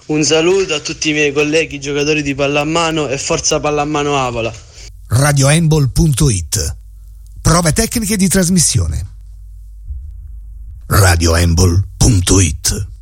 Un saluto a tutti i miei colleghi giocatori di pallamano e forza pallamano Avola. radiohandball.it. Prove tecniche di trasmissione. radiohandball.it.